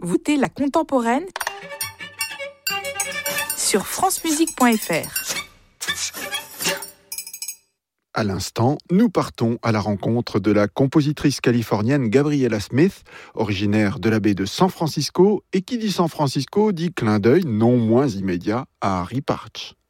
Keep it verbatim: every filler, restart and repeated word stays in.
Vous écoutez La Contemporaine sur francemusique point f r. À l'instant, nous partons à la rencontre de la compositrice californienne Gabriella Smith, originaire de la baie de San Francisco, et qui dit San Francisco dit clin d'œil non moins immédiat à Harry Partch.